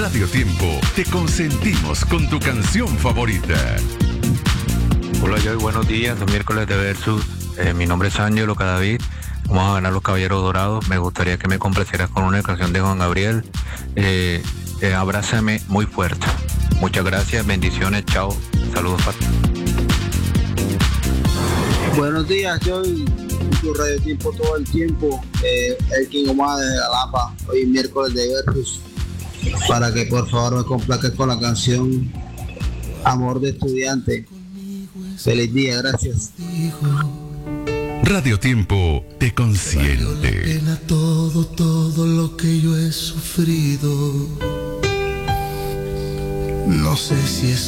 Radio Tiempo, te consentimos con tu canción favorita. Hola Joy, buenos días, los miércoles de Versus. Mi nombre es Ángelo Cadavid. Vamos a ganar los Caballeros Dorados. Me gustaría que me complacieras con una canción de Juan Gabriel. Abrázame muy fuerte. Muchas gracias, bendiciones, chao. Saludos para ti. Buenos días, Joy. Tu Radio Tiempo todo el tiempo. El King Omar de Jalapa. Hoy miércoles de Versus. Para que por favor me complazcas con la canción Amor de Estudiante. Feliz día, gracias. Radio Tiempo te consiente. Valió la pena todo lo que yo he sufrido. No sé si es